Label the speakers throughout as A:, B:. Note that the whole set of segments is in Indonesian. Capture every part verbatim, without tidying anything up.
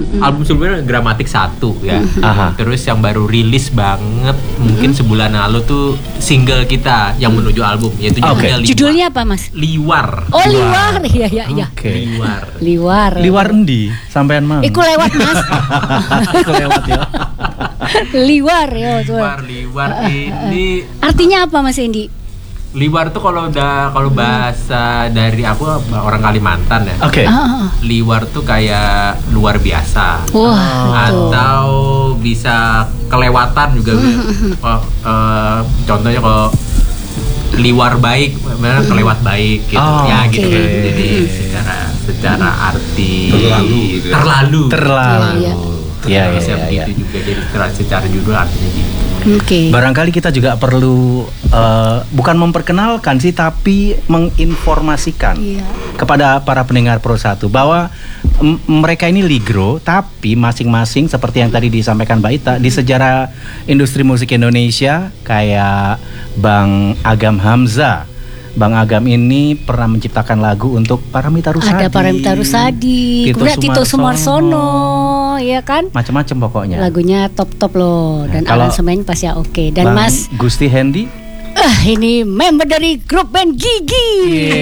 A: Mm-mm.
B: Album sebelumnya Gramatik satu ya.
C: Aha.
B: Terus yang baru rilis banget mungkin sebulan lalu tuh single kita yang menuju album, yaitu
C: Oke.
B: judulnya Liwar.
A: Judulnya apa, Mas?
B: Liwar.
A: Oh, Liwar. Iya, iya, iya.
C: Oke.
B: Liwar.
A: Liwar.
C: Liwar endi? Sampean mang.
A: Iku lewat, Mas.
C: Iku lewat ya.
A: Liwar ya, tuh.
B: Liwar, liwar ini
A: Artinya apa, Mas Endi?
B: liwar tuh kalau udah kalau bahasa dari aku orang Kalimantan ya.
C: Oke.
A: Ah,
B: Liwar tuh kayak luar biasa.
A: wah, tuh.
B: Atau bisa kelewatan juga. Oh, eh, contohnya kalau liwar baik, benar kelewat baik gitu.
C: Oh,
B: ya gitu
A: oke.
B: kan. Jadi secara secara arti
D: Terlalu gitu ya.
B: terlalu.
C: Terlalu.
A: Iya,
C: Iya, iya,
B: Bisa
C: iya.
B: begitu juga, jadi ter- secara judul artinya gitu.
A: Oke.
C: Barangkali kita juga perlu uh, bukan memperkenalkan sih, tapi menginformasikan
A: Iya.
C: kepada para pendengar Pro satu bahwa m- mereka ini ligro, tapi masing-masing seperti yang tadi disampaikan Mbak Ita, di sejarah industri musik Indonesia kayak Bang Agam Hamzah. Bang Agam ini pernah menciptakan lagu untuk Paramita Rusady.
A: Ada Paramita Rusady,
C: Tito
A: kemudian Tito
C: Sumarsono.
A: Sumarsono, ya kan?
C: Macam-macam pokoknya.
A: Lagunya top-top loh, dan
C: Nah, kalau
A: aransemen pasti ya oke. Dan
C: Bang
A: Mas,
C: Gusti Hendy.
A: ah ini member dari grup band Gigi.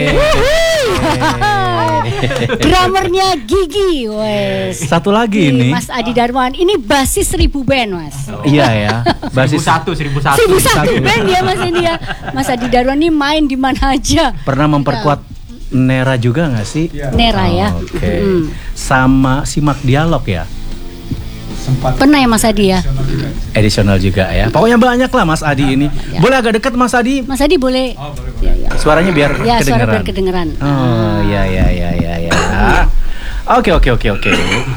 A: Drummernya Gigi, wes.
C: Satu lagi ini.
A: Mas Adi Darman, ini basis seribu band, Mas.
C: Iya ya.
B: Seribu satu, seribu satu.
A: Seribu satu band ya, Mas ini ya. Mas Adi Darman ini main di mana aja.
C: Pernah memperkuat Nera juga nggak sih?
A: Nera ya.
C: Oke.
A: Mm.
C: Sama simak dialog ya.
D: Sempat
A: Pernah ya Mas Adi ya?
C: Edisional juga ya. Pokoknya banyak lah Mas Adi ini.
A: Ya.
C: Boleh agak dekat Mas Adi?
A: Mas Adi boleh.
D: Oh, boleh,
A: Ya, ya.
C: Suaranya biar
A: Ya, suara
C: kedengeran.
A: biar kedengeran.
C: Oh, ya ya ya ya ya. Oke oke oke oke.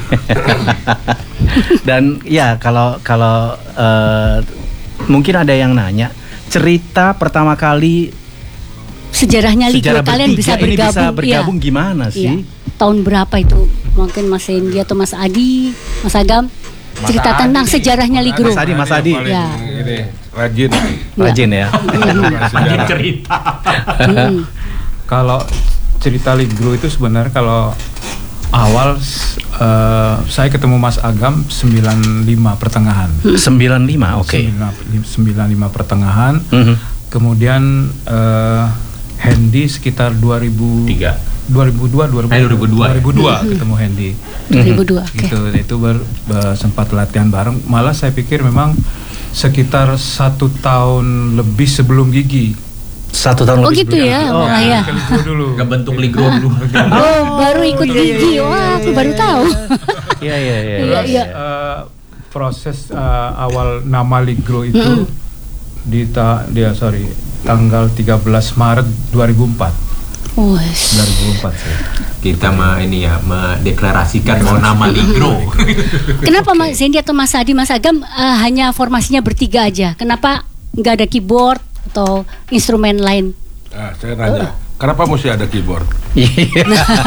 C: Dan ya kalau kalau eh, mungkin ada yang nanya cerita pertama kali
A: Sejarahnya Ligro
C: sejarah
A: kalian bisa
C: bertiga ini
A: bergabung.
C: bisa bergabung
A: Iya.
C: gimana
A: Iya.
C: sih?
A: Tahun berapa itu? Mungkin Mas Hendy atau Mas Adi, Mas Agam cerita
D: Adi
A: tentang
D: nih.
A: sejarahnya Ligro.
C: Mas Adi, Mas Adi.
D: Paling
A: Ya.
D: ini, rajin.
C: Rajin ya.
B: Lanjut cerita.
A: Mm.
E: Kalau cerita Ligro itu sebenarnya kalau awal eh, saya ketemu Mas Agam sembilan lima pertengahan.
C: sembilan lima, oke.
E: sembilan lima pertengahan.
C: Mhm.
E: Kemudian eh, Hendy sekitar dua ribu
B: Tiga.
E: dua ribu dua dua ribu
B: Eh, dua ribu dua.
E: dua ribu dua ketemu Hendy.
A: dua ribu dua. Oke.
E: Gitu, itu ber, ber- sempat latihan bareng. Malah saya pikir memang sekitar satu tahun lebih sebelum Gigi.
C: Satu tahun
A: Oh
C: lebih
A: gitu
C: sebelum
A: ya,
C: Gigi. Oh,
A: malah ya.
E: Ke Ligro dulu.
B: Gak bentuk Ligro dulu.
A: Oh, baru ikut Gigi. Wah, aku baru tahu.
C: Iya iya iya.
A: Iya, iya.
E: Eh, proses eh, awal nama Ligro itu di ta- dia sorry tanggal tiga belas Maret dua ribu empat.
A: Wes.
E: dua ribu empat sih.
B: Kita mah ini ya mendeklarasikan mau nama Ligro.
A: Kenapa Mas Hendy atau Mas Adi, Mas Agam eh, hanya formasinya bertiga aja? Kenapa nggak ada keyboard atau instrumen lain?
D: Nah, saya nanya, kenapa mesti ada keyboard?
C: Iya.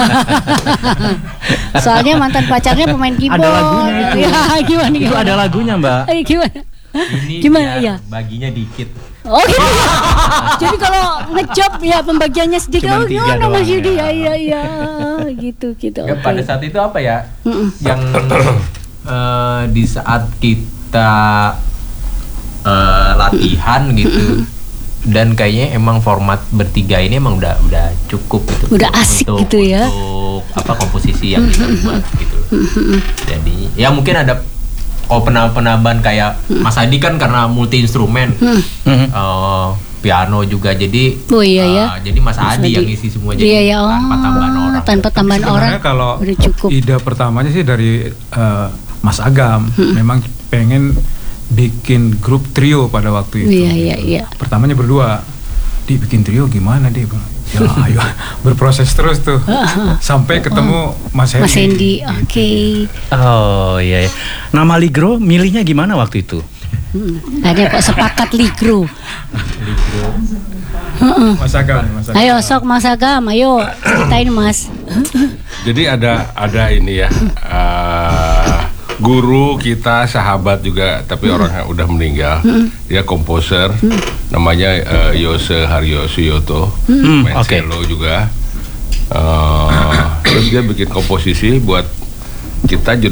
A: Soalnya mantan pacarnya pemain keyboard.
C: Ada lagunya itu.
A: Ya, gimana?
C: Itu
A: gimana?
C: ada lagunya, Mbak.
A: Eh, gimana?
B: Ini
A: Gimana,
B: biar
A: iya?
B: baginya dikit.
A: Oh gitu. Jadi kalau ngejob ya pembagiannya sedikit.
C: Cuman
A: Oh
C: tiga
A: gimana
C: doang
A: Mas Yudi?
C: ya.
A: Ya, iya iya gitu gitu.
B: Ya,
A: Oke.
B: pada saat itu apa ya?
A: Mm-mm.
B: Yang eh, di saat kita eh, latihan gitu. Dan kayaknya emang format bertiga ini emang udah udah cukup gitu.
A: Udah asik
B: untuk,
A: gitu ya.
B: Untuk apa komposisi yang kita buat gitu. Jadi ya mungkin ada oh penambahan kayak Mas Adi kan karena multi instrumen.
C: Mhm.
B: eh, piano juga jadi
A: Oh, iya, ya.
B: eh, jadi Mas
A: Mas
B: Adi
A: Adi.
B: yang isi semua
A: Iya,
B: jadi
A: ya, oh,
B: tanpa tambahan orang.
A: tanpa tambahan orang.
E: Sebenarnya kalau
A: udah cukup.
E: ide pertamanya sih dari eh, Mas Agam, memang pengen bikin grup trio pada waktu itu.
A: Iya iya iya.
E: Pertamanya berdua, di bikin trio gimana deh? Ya ayo berproses terus tuh sampai ketemu Mas Hendy.
A: Mas Hendy, oke.
C: Oh iya, iya. Nama Ligro milihnya gimana waktu itu?
A: Hmm. Ada kok sepakat Ligro.
E: Mas Agam, Mas Agam.
A: Ayo sok Mas Agam, ayo ceritain Mas.
D: Jadi ada ada ini ya, eh, guru kita, sahabat juga, tapi orangnya udah meninggal. Dia komposer, namanya eh, Yose Haryo Suyoto, main
C: oke.
D: cello juga. Eh, terus dia bikin komposisi buat kita